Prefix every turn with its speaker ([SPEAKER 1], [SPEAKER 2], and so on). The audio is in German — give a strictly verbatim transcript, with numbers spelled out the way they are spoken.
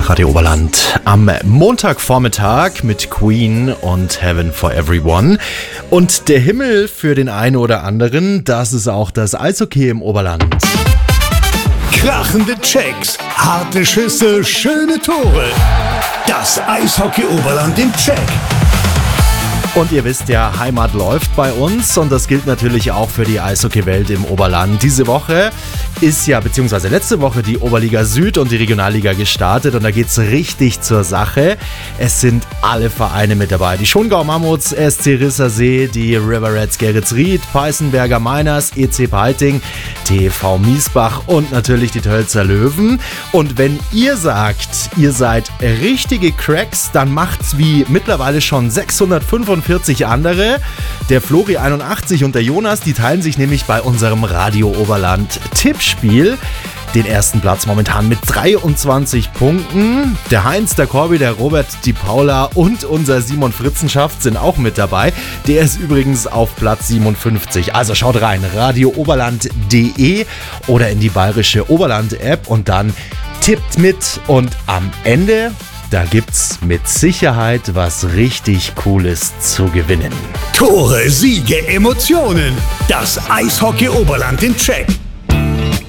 [SPEAKER 1] Radio Oberland am Montagvormittag mit Queen und Heaven for Everyone. Und der Himmel für den einen oder anderen, das ist auch das Eishockey im Oberland.
[SPEAKER 2] Krachende Checks, harte Schüsse, schöne Tore. Das Eishockey Oberland im Check.
[SPEAKER 1] Und ihr wisst ja, Heimat läuft bei uns und das gilt natürlich auch für die Eishockey-Welt im Oberland. Diese Woche ist ja, beziehungsweise letzte Woche die Oberliga Süd und die Regionalliga gestartet und da geht's richtig zur Sache. Es sind alle Vereine mit dabei. Die Schongau Mammuts, S C Rissersee, die River Rats Geretsried, Peißenberger Miners, E C Peiting, T V Miesbach und natürlich die Tölzer Löwen. Und wenn ihr sagt, ihr seid richtige Cracks, dann macht's wie mittlerweile schon sechshundertfünfundvierzig andere. Der Flori einundachtzig und der Jonas, die teilen sich nämlich bei unserem Radio Oberland Tippspiel den ersten Platz momentan mit dreiundzwanzig Punkten. Der Heinz, der Corby, der Robert, die Paula und unser Simon Fritzenschaft sind auch mit dabei. Der ist übrigens auf Platz siebenundfünfzig. Also schaut rein, radio oberland punkt de oder in die bayerische Oberland-App und dann tippt mit. Und am Ende, da gibt's mit Sicherheit was richtig Cooles zu gewinnen.
[SPEAKER 2] Tore, Siege, Emotionen. Das Eishockey Oberland im Check.